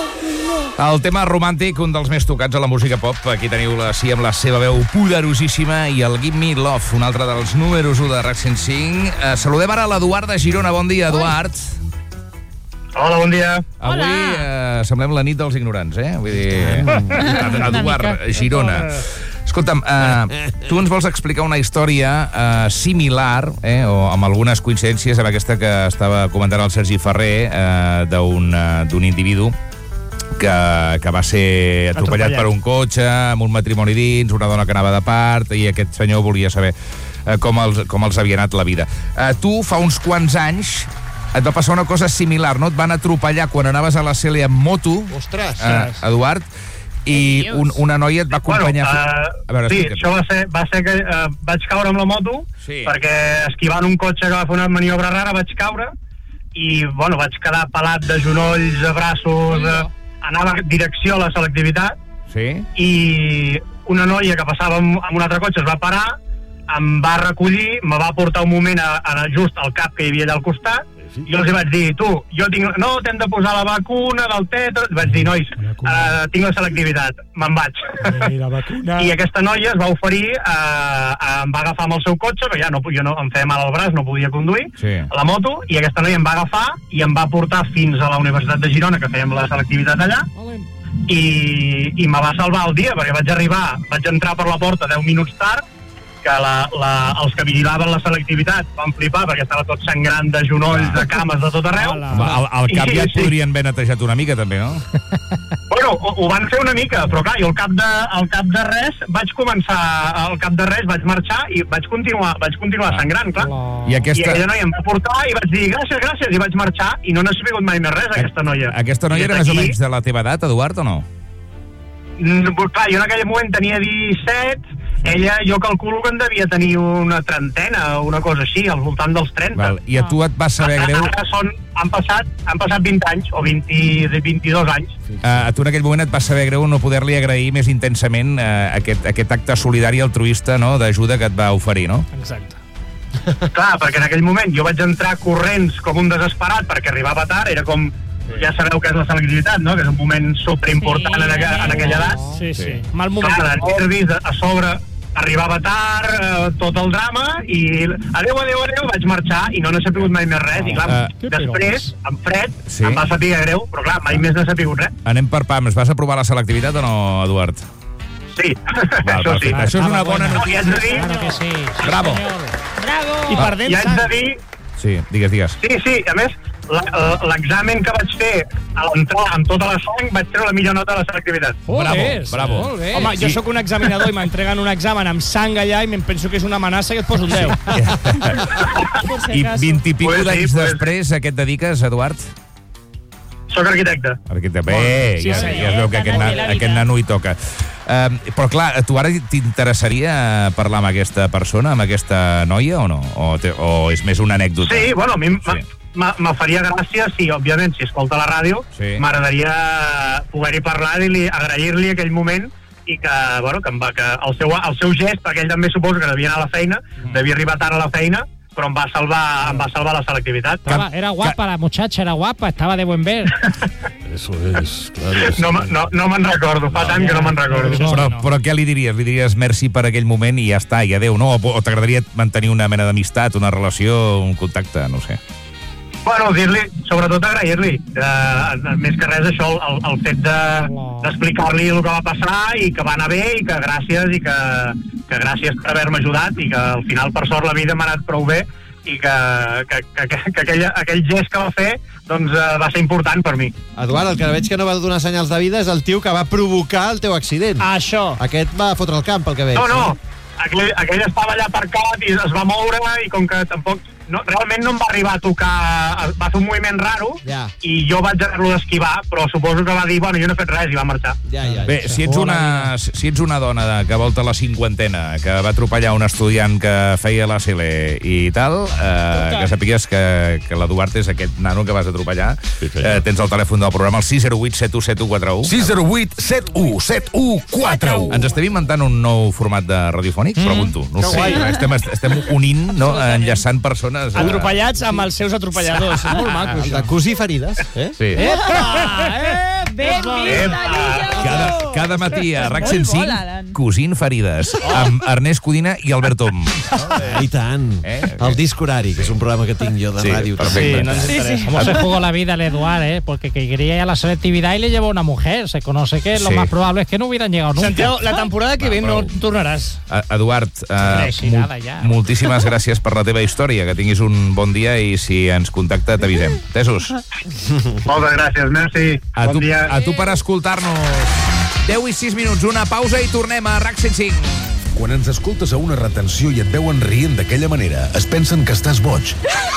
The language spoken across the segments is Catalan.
El tema romàntic, un dels més tocats a la música pop. Aquí teniu la Sia amb la seva veu poderosíssima i el Give Me Love, un altre dels números 1 de RAC 105. Saludem ara l'Eduard de Girona. Bon dia, Eduard. Hola, bon dia. Avui semblem la nit dels ignorants, Vull dir, Eduard, Girona. Escolta'm, tu ens vols explicar una història similar, o amb algunes coincidències amb aquesta que estava comentant el Sergi Ferrer, d'un individu que va ser atropellat per un cotxe, amb un matrimoni dins, una dona que anava de part, i aquest senyor volia saber com els havia anat la vida. Tu, fa uns quants anys, et va passar una cosa similar, no? Et van atropellar quan anaves a la Cèlia amb moto, Eduard, i una noia et va acompanyar... Sí, això va ser que vaig caure amb la moto, perquè esquivant un cotxe que va fer una maniobra rara vaig caure, i vaig quedar pelat de genolls, de braços, anava direcció a la selectivitat, i una noia que passava amb un altre cotxe es va parar, em va recollir, me va portar un moment just al cap que hi havia allà al costat, i els vaig dir, t'hem de posar la vacuna del tetra... Vaig dir, nois, tinc la selectivitat, me'n vaig. I aquesta noia es va oferir, em va agafar amb el seu cotxe, perquè jo em feia mal al braç, no podia conduir, la moto, i aquesta noia em va agafar i em va portar fins a la Universitat de Girona, que fèiem la selectivitat allà, i me va salvar el dia, perquè vaig entrar per la porta 10 minuts tard, que els que vigilaven la selectivitat van flipar perquè estava tot sangrant de genolls, de cames, de tot arreu. Al cap ja et podrien haver netejat una mica, també, no? Bueno, ho van fer una mica, però clar, jo al cap de res vaig marxar i vaig continuar sangrant, clar. I aquella noia em va portar i vaig dir gràcies, i vaig marxar i no n'he sabut mai més res, aquesta noia. Aquesta noia era més o menys de la teva edat, Eduard, o no? Clar, jo en aquell moment tenia 17, ella, jo calculo que en devia tenir una trentena o una cosa així, al voltant dels 30. I a tu et va saber greu... Ara han passat 20 anys, o 22 anys. A tu en aquell moment et va saber greu no poder-li agrair més intensament aquest acte solidari altruista, no?, d'ajuda que et va oferir, no? Exacte. Clar, perquè en aquell moment jo vaig entrar corrents com un desesperat perquè arribava tard, era com... Ja sabeu que és la selectivitat, no?, que és un moment superimportant en aquella edat. Sí. Mal moment. Clar, de nervis, a sobre... Arribava tard, tot el drama, i adeu, vaig marxar i no n'he sapigut mai més res. I clar, després, en fred, em va saber greu, però clar, mai més n'he sapigut res. Anem per pams. Vas aprovar la selectivitat o no, Eduard? Sí, això sí. Això és una bona notícia. I haig de dir... Bravo. I perdent i haig de dir... Sí, digues. Sí, a més, l'examen que vaig fer a l'entrar amb tota la sang vaig treure la millor nota de la selectivitat. Bravo. Molt bé. Home, jo sóc un examinador i m'entreguen un examen amb sang allà i em penso que és una amenaça que et poso un 10. I 20 i pico d'anys després, a què et dediques, Eduard? Soc arquitecte. Bé, ja es veu que aquest nano hi toca. Però clar, a tu ara t'interessaria parlar amb aquesta persona, amb aquesta noia, o no? O és més una anècdota? Sí, a mi me faria gràcia, òbviament, si escolta la ràdio, m'agradaria poder-hi parlar i agrair-li aquell moment i que el seu gest, perquè ell també suposo que devia anar a la feina, devia arribar tard a la feina, però em va salvar la selectivitat. Era guapa la muchacha, era guapa, estava de buen ver. Eso es, claro. No me'n recordo, fa tant que no me'n recordo. Però què li diries? Li diries merci per aquell moment i ja està, i adeu, no? O t'agradaria mantenir una mena d'amistat, una relació, un contacte, no sé. Bueno, dir-li, sobretot agrair-li, més que res això, el fet d'explicar-li el que va passar i que va anar bé i que gràcies per haver-me ajudat i que al final, per sort, la vida m'ha anat prou bé i que aquell gest que va fer doncs va ser important per mi. Eduard, el que veig que no va donar senyals de vida és el tio que va provocar el teu accident. Això. Aquest va fotre el camp, pel que veig. No, aquell estava allà aparcat i es va moure i com que tampoc... realment no em va arribar a tocar, va fer un moviment raro i jo vaig haver-lo d'esquivar, però suposo que va dir, jo no he fet res i va marxar. Bé, si ets una dona que volta la cinquantena, que va atropellar un estudiant que feia l'ACL i tal, que sapigues que l'Eduard és aquest nano que vas atropellar. Tens el telèfon del programa, el 608 717141. 608 717141. Ens estem inventant un nou format de radiofònic? Pregunto. No ho sé. Estem unint, enllaçant persones atropellats amb els seus atropelladors. És molt maco, això. De cosir ferides, eh? Sí. Epa! Ben vist, Cada matí a RAC 105, Cosint Ferides, amb Ernest Codina i Albert Tom. I tant. El disc horari, que és un programa que tinc jo de ràdio. Perfecte. Sí, no ens interesa. ¿Cómo se jugó la vida al Eduard, Porque que quería ir a la selectividad y le llevó una mujer. Se conoce que lo más probable es que no hubieran llegado nunca. Santiago, la temporada que ve no tornaràs. Eduard, moltíssimes gràcies per la teva història, que tinguis un bon dia i si ens contacta t'avisem. Tesos? Moltes gràcies, merci. Bon dia. A tu per escoltar-nos. 10 i 6 minuts, una pausa i tornem a RAC 105. Quan ens escoltes a una retenció i et veuen rient d'aquella manera, es pensen que estàs boig.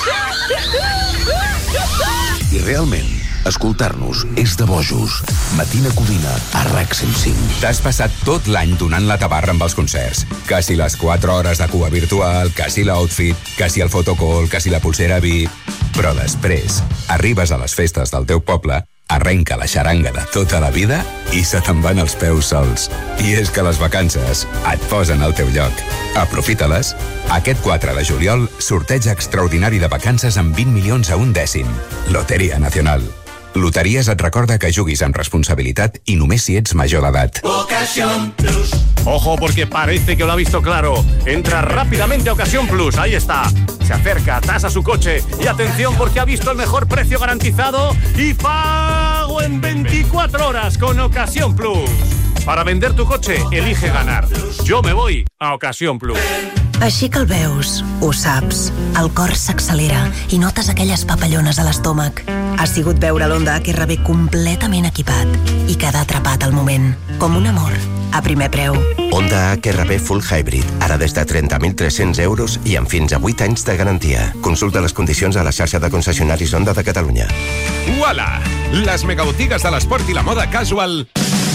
I realment, escoltar-nos és de bojos. Matina Codina, a RAC 105. T'has passat tot l'any donant la tabarra amb els concerts. Que si les 4 hores de cua virtual, que si l'outfit, que si el photocall, que si la pulsera VIP... Però després, arribes a les festes del teu poble, arrenca la xaranga de tota la vida i se te'n van els peus sols. I és que les vacances et posen al teu lloc. Aprofita-les. Aquest 4 de juliol, sorteig extraordinari de vacances amb 20 milions a un dècim. Loteria Nacional. Loteries et recorda que juguis amb responsabilitat i només si ets major d'edat. Ocasión Plus. Ojo, porque parece que lo ha visto claro. Entra rápidamente a Ocasión Plus. Ahí está. Se acerca, tasa su coche. Y atención, porque ha visto el mejor precio garantizado y pago en 24 horas con Ocasión Plus. Para vender tu coche, elige ganar. Yo me voy a Ocasión Plus. Així que el veus, ho saps, el cor s'accelera i notes aquelles papallones a l'estómac. Ha sigut veure l'Honda HR-V completament equipat i quedar atrapat al moment, com un amor, a primer preu. Honda HR-V Full Hybrid, ara des de 30.300 euros i amb fins a 8 anys de garantia. Consulta les condicions a la xarxa de concessionaris Honda de Catalunya. Uala! Les megabotigues de l'esport i la moda casual...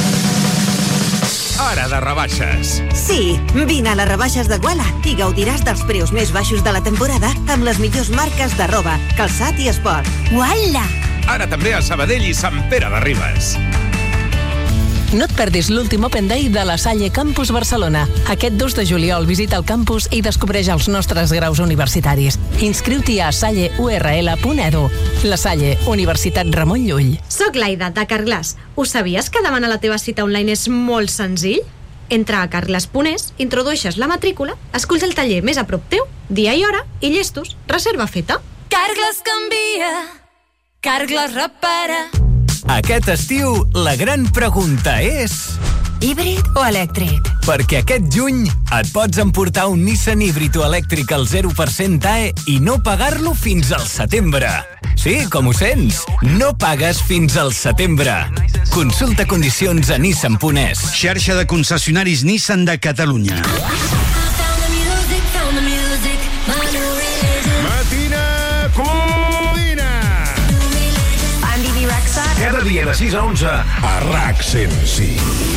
Ara de rebaixes. Sí, vine a les rebaixes de Guala i gaudiràs dels preus més baixos de la temporada amb les millors marques de roba, calçat i esport. Guala! Ara també a Sabadell i Sant Pere de Ribes. No et perdis l'últim Open Day de la Salle Campus Barcelona. Aquest 2 de juliol visita el campus i descobreix els nostres graus universitaris. Inscriu-t'hi a salleurl.edu. La Salle, Universitat Ramon Llull. Soc l'Aida, de Carglass. Ho sabies que demanar la teva cita online és molt senzill? Entra a carglass.es, introdueixes la matrícula, esculls el taller més a prop teu, dia i hora, i llestos, reserva feta. Carglass canvia, Carglass repara. Aquest estiu, la gran pregunta és... Híbrid o elèctric? Perquè aquest juny et pots emportar un Nissan híbrid o elèctric al 0% AE i no pagar-lo fins al setembre. Sí, com ho sents? No pagues fins al setembre. Consulta condicions a Nissan.es. Xarxa de concessionaris Nissan de Catalunya. Cada dia de 6 a 11 a RAC 105.